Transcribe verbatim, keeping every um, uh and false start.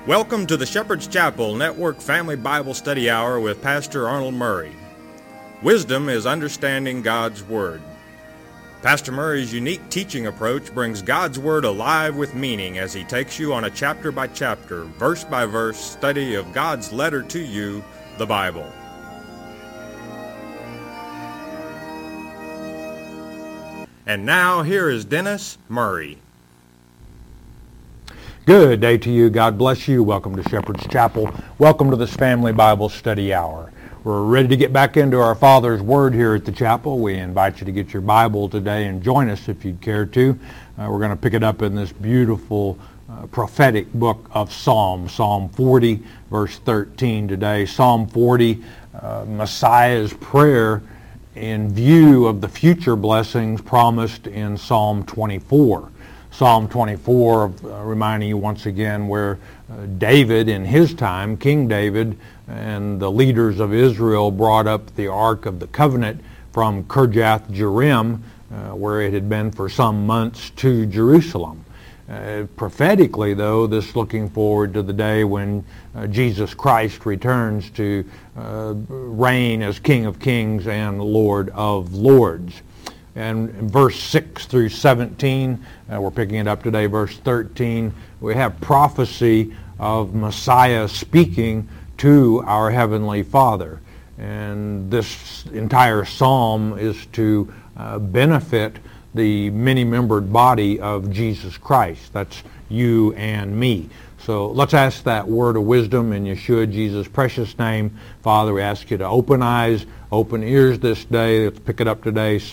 Welcome to the Shepherd's Chapel Network Family Bible Study Hour with Pastor Arnold Murray. Wisdom is understanding God's Word. Pastor Murray's unique teaching approach brings God's Word alive with meaning as he takes you on a chapter-by-chapter, verse-by-verse study of God's letter to you, the Bible. And now, here is Dennis Murray. Good day to you. God bless you. Welcome to Shepherd's Chapel. Welcome to this Family Bible Study Hour. We're ready to get back into our Father's Word here at the chapel. We invite you to get your Bible today and join us if you'd care to. Uh, we're going to pick it up in this beautiful uh, prophetic book of Psalms, Psalm forty, verse thirteen today. Psalm forty, uh, Messiah's prayer in view of the future blessings promised in Psalm twenty-four. Psalm twenty-four, uh, reminding you once again where uh, David in his time, King David, and the leaders of Israel brought up the Ark of the Covenant from Kirjath Jearim, uh, where it had been for some months, to Jerusalem. Uh, prophetically, though, this looking forward to the day when uh, Jesus Christ returns to uh, reign as King of Kings and Lord of Lords. And in verse six through seventeen, uh, we're picking it up today, verse thirteen, we have prophecy of Messiah speaking to our Heavenly Father. And this entire psalm is to uh, benefit the many-membered body of Jesus Christ. That's you and me. So let's ask that word of wisdom in Yeshua, Jesus' precious name. Father, we ask you to open eyes, open ears this day. Let's pick it up today,